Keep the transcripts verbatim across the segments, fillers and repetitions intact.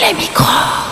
les micros.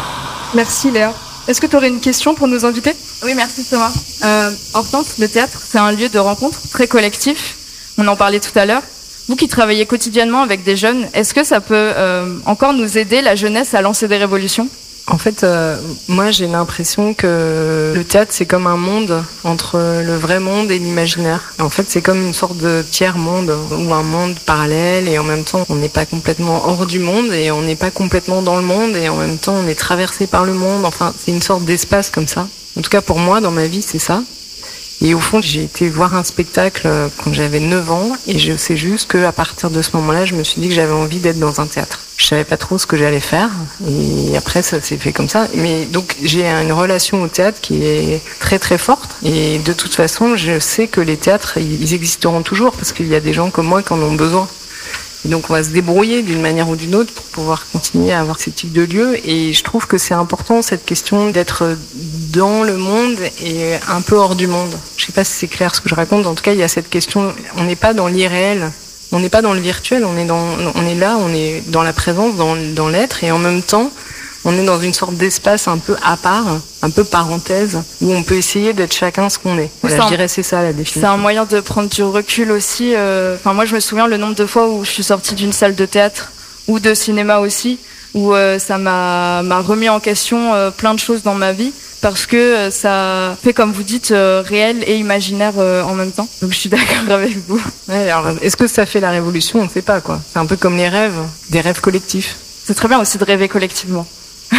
Merci Léa. Est-ce que tu aurais une question pour nos invités ? Oui, merci Thomas. Euh, Hortense, le théâtre, c'est un lieu de rencontre très collectif. On en parlait tout à l'heure. Vous qui travaillez quotidiennement avec des jeunes, est-ce que ça peut euh, encore nous aider, la jeunesse, à lancer des révolutions ? En fait, euh, moi j'ai l'impression que le théâtre c'est comme un monde entre le vrai monde et l'imaginaire. En fait, c'est comme une sorte de tiers-monde ou un monde parallèle et en même temps on n'est pas complètement hors du monde et on n'est pas complètement dans le monde et en même temps on est traversé par le monde. Enfin, c'est une sorte d'espace comme ça. En tout cas pour moi, dans ma vie, c'est ça. Et au fond, j'ai été voir un spectacle quand j'avais neuf ans et je sais juste qu'à partir de ce moment-là, je me suis dit que j'avais envie d'être dans un théâtre. Je savais pas trop ce que j'allais faire et après ça s'est fait comme ça. Mais donc j'ai une relation au théâtre qui est très très forte et de toute façon, je sais que les théâtres, ils existeront toujours parce qu'il y a des gens comme moi qui en ont besoin. Et donc on va se débrouiller d'une manière ou d'une autre pour pouvoir continuer à avoir ces types de lieux. Et je trouve que c'est important cette question d'être dans le monde et un peu hors du monde. Je sais pas si c'est clair ce que je raconte. En tout cas, il y a cette question. On n'est pas dans l'irréel, on n'est pas dans le virtuel. On est dans, on est là, on est dans la présence, dans, dans l'être, et en même temps, on est dans une sorte d'espace un peu à part, un peu parenthèse, où on peut essayer d'être chacun ce qu'on est. Voilà, je dirais c'est ça la définition. C'est un moyen de prendre du recul aussi. Euh... Enfin, moi, je me souviens le nombre de fois où je suis sortie d'une salle de théâtre ou de cinéma aussi, où euh, ça m'a, m'a remis en question euh, plein de choses dans ma vie, parce que euh, ça fait, comme vous dites, euh, réel et imaginaire euh, en même temps. Donc je suis d'accord avec vous. Ouais, alors, est-ce que ça fait la révolution ? On ne sait pas, quoi. C'est un peu comme les rêves, des rêves collectifs. C'est très bien aussi de rêver collectivement.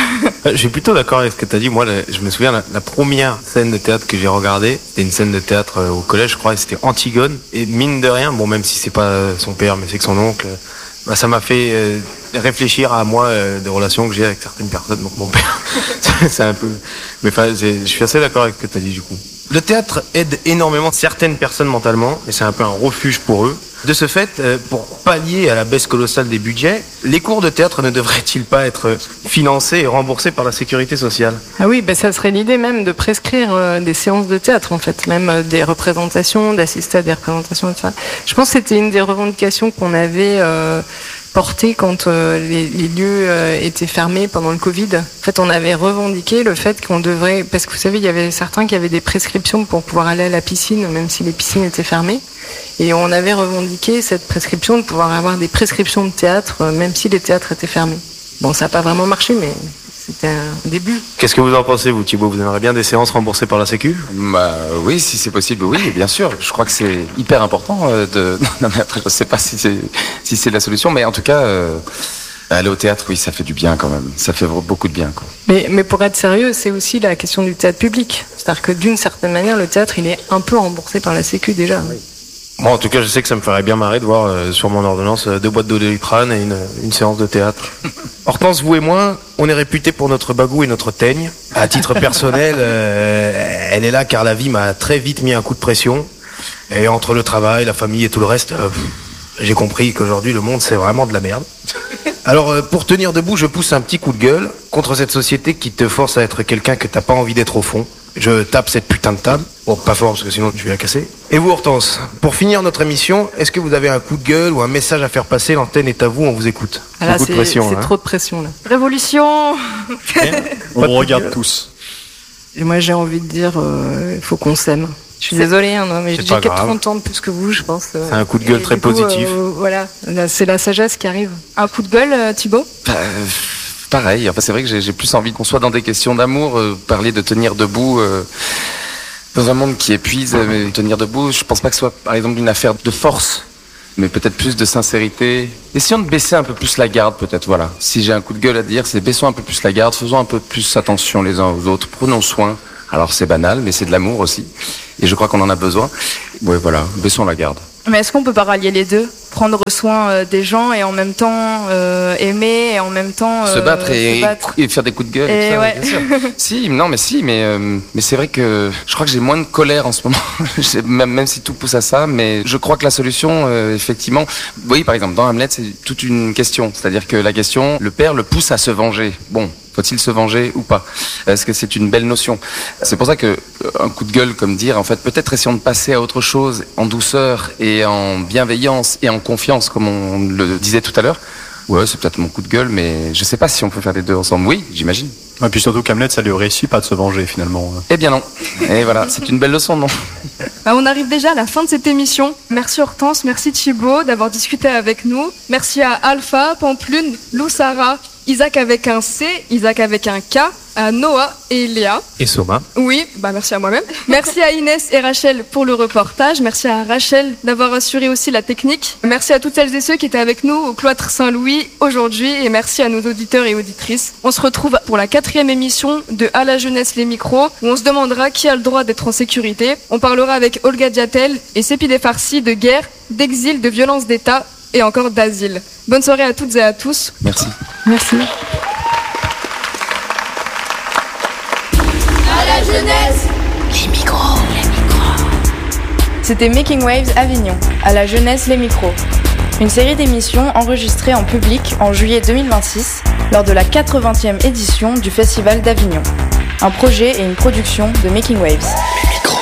Je suis plutôt d'accord avec ce que tu as dit. Moi, je me souviens, la, la première scène de théâtre que j'ai regardée, c'était une scène de théâtre au collège, je crois, et c'était Antigone. Et mine de rien, bon, même si c'est pas son père, mais c'est que son oncle, bah, ça m'a fait euh, réfléchir à moi, euh, des relations que j'ai avec certaines personnes. Donc mon père, c'est un peu... Mais enfin, je suis assez d'accord avec ce que tu as dit, du coup. Le théâtre aide énormément certaines personnes mentalement, et c'est un peu un refuge pour eux. De ce fait, pour pallier à la baisse colossale des budgets, les cours de théâtre ne devraient-ils pas être financés et remboursés par la sécurité sociale ? Ah oui, ben ça serait l'idée même de prescrire euh, des séances de théâtre, en fait, même euh, des représentations, d'assister à des représentations, et cetera. Je pense que c'était une des revendications qu'on avait euh, portées quand euh, les, les lieux euh, étaient fermés pendant le Covid. En fait, on avait revendiqué le fait qu'on devrait... Parce que vous savez, il y avait certains qui avaient des prescriptions pour pouvoir aller à la piscine, même si les piscines étaient fermées. Et on avait revendiqué cette prescription de pouvoir avoir des prescriptions de théâtre, même si les théâtres étaient fermés. Bon, ça n'a pas vraiment marché, mais c'était un début. Qu'est-ce que vous en pensez, vous, Thibaut ? Vous aimeriez bien des séances remboursées par la Sécu ? Bah oui, si c'est possible, oui, bien sûr. Je crois que c'est hyper important de... Non, mais après, je ne sais pas si c'est, si c'est la solution, mais en tout cas... Euh... Aller au théâtre, oui, ça fait du bien quand même. Ça fait beaucoup de bien, quoi. Mais, mais pour être sérieux, c'est aussi la question du théâtre public. C'est-à-dire que d'une certaine manière, le théâtre, il est un peu remboursé par la Sécu déjà. Oui. Moi, en tout cas, je sais que ça me ferait bien marrer de voir euh, sur mon ordonnance euh, deux boîtes d'eau Doliprane et une, une séance de théâtre. Hortense, vous et moi, on est réputés pour notre bagou et notre teigne. À titre personnel, euh, elle est là car la vie m'a très vite mis un coup de pression. Et entre le travail, la famille et tout le reste, euh, j'ai compris qu'aujourd'hui, le monde, c'est vraiment de la merde. Alors, euh, pour tenir debout, je pousse un petit coup de gueule contre cette société qui te force à être quelqu'un que t'as pas envie d'être au fond. Je tape cette putain de table. Bon, pas fort, parce que sinon je vais la casser. Et vous, Hortense, pour finir notre émission, est-ce que vous avez un coup de gueule ou un message à faire passer ? L'antenne est à vous, on vous écoute. Ah là, Beaucoup c'est, de pression, c'est hein. trop de pression, là. Révolution. On vous regarde tous. Et moi, j'ai envie de dire, il euh, faut qu'on s'aime. Je suis désolée, hein, non, mais C'est j'ai pas trente ans de plus que vous, je pense. Euh, C'est un coup de gueule et très du coup, positif. Euh, voilà, là, c'est la sagesse qui arrive. Un coup de gueule, euh, Thibaut ? Bah, euh, pareil, enfin, c'est vrai que j'ai, j'ai plus envie qu'on soit dans des questions d'amour, euh, parler de tenir debout euh, dans un monde qui épuise, euh, mais tenir debout, je pense pas que ce soit par exemple une affaire de force, mais peut-être plus de sincérité. Essayons de baisser un peu plus la garde, peut-être, voilà. Si j'ai un coup de gueule à dire, c'est baissons un peu plus la garde, faisons un peu plus attention les uns aux autres, prenons soin. Alors c'est banal, mais c'est de l'amour aussi. Et je crois qu'on en a besoin. Ouais, voilà, baissons la garde. Mais est-ce qu'on peut pas rallier les deux ? Prendre soin euh, des gens et en même temps euh, aimer et en même temps euh, se battre et, se battre. et faire des coups de gueule. Et et tout ça, ouais. bien sûr. Si, non, mais si, mais euh, mais c'est vrai que je crois que j'ai moins de colère en ce moment, même même si tout pousse à ça. Mais je crois que la solution, euh, effectivement, oui, par exemple, dans Hamlet, c'est toute une question. C'est-à-dire que la question, le père le pousse à se venger. Bon. Faut-il se venger ou pas ? Est-ce que c'est une belle notion ? C'est pour ça que un coup de gueule, comme dire, en fait, peut-être essayons de passer à autre chose, en douceur et en bienveillance et en confiance, comme on le disait tout à l'heure, Ouais, c'est peut-être mon coup de gueule, mais je sais pas si on peut faire les deux ensemble. Oui, j'imagine. Et puis surtout qu'Hamlet, ça lui réussit pas de se venger finalement. Eh bien non. Et voilà, c'est une belle leçon, non? Bah, on arrive déjà à la fin de cette émission. Merci Hortense, merci Thibaut d'avoir discuté avec nous. Merci à Alpha, Pamplune, Lou Sarah, Isaac avec un C, Isaac avec un K, à Noah et Léa. Et Soma. Oui, bah merci à moi-même. Merci à Inès et Rachel pour le reportage. Merci à Rachel d'avoir assuré aussi la technique. Merci à toutes celles et ceux qui étaient avec nous au cloître Saint-Louis aujourd'hui. Et merci à nos auditeurs et auditrices. On se retrouve pour la quatrième émission de À la jeunesse les micros, où on se demandera qui a le droit d'être en sécurité. On parlera avec Olga Diatel et Sepideh Farsi de guerre, d'exil, de violence d'État et encore d'asile. Bonne soirée à toutes et à tous. Merci. Merci. À la jeunesse, les micros, les micros. C'était Making Waves Avignon, à la jeunesse les micros. Une série d'émissions enregistrées en public en juillet deux mille vingt-six lors de la quatre-vingtième édition du Festival d'Avignon. Un projet et une production de Making Waves.